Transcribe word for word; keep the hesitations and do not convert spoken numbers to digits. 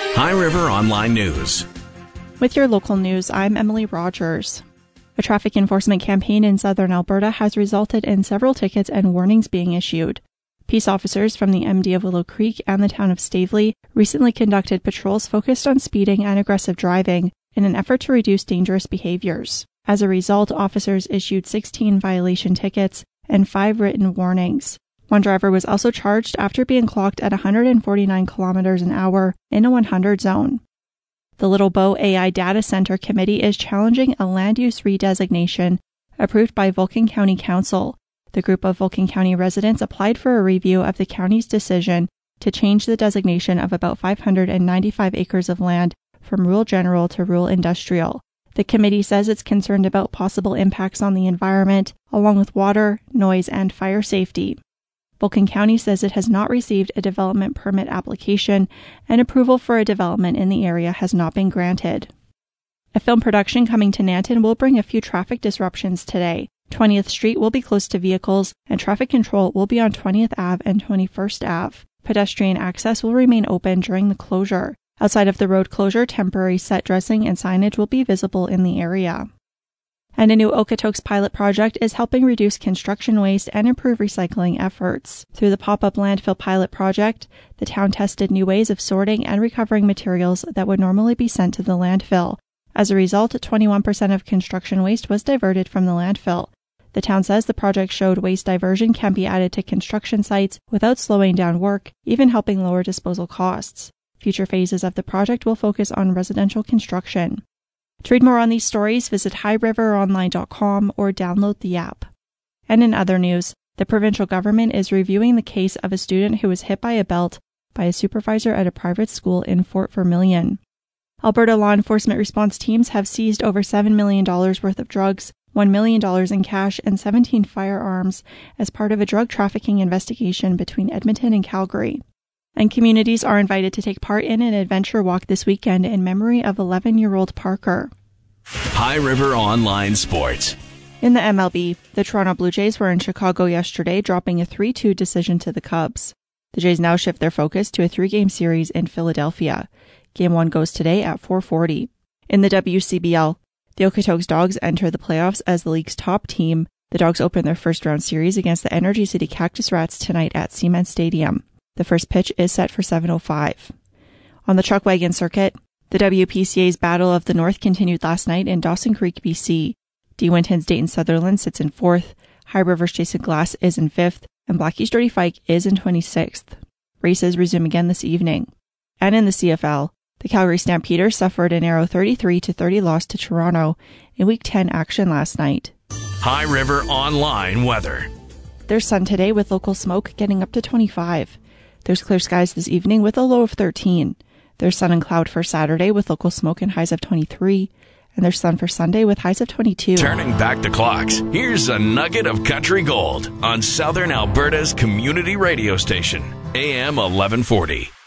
High River Online News. With your local news, I'm Emily Rogers. A traffic enforcement campaign in southern Alberta has resulted in several tickets and warnings being issued. Peace officers from the M D of Willow Creek and the town of Stavely recently conducted patrols focused on speeding and aggressive driving in an effort to reduce dangerous behaviors. As a result, officers issued sixteen violation tickets and five written warnings. One driver was also charged after being clocked at one hundred forty-nine kilometers an hour in a one hundred zone. The Little Bow A I Data Center Committee is challenging a land use redesignation approved by Vulcan County Council. The group of Vulcan County residents applied for a review of the county's decision to change the designation of about five hundred ninety-five acres of land from rural general to rural industrial. The committee says it's concerned about possible impacts on the environment, along with water, noise, and fire safety. Vulcan County says it has not received a development permit application, and approval for a development in the area has not been granted. A film production coming to Nanton will bring a few traffic disruptions today. twentieth Street will be closed to vehicles, and traffic control will be on twentieth Avenue and twenty-first Avenue. Pedestrian access will remain open during the closure. Outside of the road closure, temporary set dressing and signage will be visible in the area. And a new Okotoks pilot project is helping reduce construction waste and improve recycling efforts. Through the pop-up landfill pilot project, the town tested new ways of sorting and recovering materials that would normally be sent to the landfill. As a result, twenty-one percent of construction waste was diverted from the landfill. The town says the project showed waste diversion can be added to construction sites without slowing down work, even helping lower disposal costs. Future phases of the project will focus on residential construction. To read more on these stories, visit high river online dot com or download the app. And in other news, the provincial government is reviewing the case of a student who was hit by a belt by a supervisor at a private school in Fort Vermilion. Alberta law enforcement response teams have seized over seven million dollars worth of drugs, one million dollars in cash, and seventeen firearms as part of a drug trafficking investigation between Edmonton and Calgary. And communities are invited to take part in an adventure walk this weekend in memory of eleven-year-old Parker. High River Online Sports. In the M L B, the Toronto Blue Jays were in Chicago yesterday, dropping a three two decision to the Cubs. The Jays now shift their focus to a three-game series in Philadelphia. Game one goes today at four forty. In the W C B L, the Okotoks Dogs enter the playoffs as the league's top team. The Dogs open their first-round series against the Energy City Cactus Rats tonight at Cement Stadium. The first pitch is set for seven oh five. On the Chuck Wagon circuit, the W P C A's Battle of the North continued last night in Dawson Creek, B C. D. Winton's Dayton Sutherland sits in fourth, High River's Jason Glass is in fifth, and Blackie's Dirty Fike is in twenty-sixth. Races resume again this evening. And in the C F L, the Calgary Stampeders suffered a narrow thirty-three to thirty loss to Toronto in Week ten action last night. High River Online Weather. There's sun today with local smoke getting up to twenty-five. There's clear skies this evening with a low of thirteen. There's sun and cloud for Saturday with local smoke and highs of twenty-three. And there's sun for Sunday with highs of twenty-two. Turning back the clocks, here's a nugget of country gold on Southern Alberta's community radio station, A M eleven forty.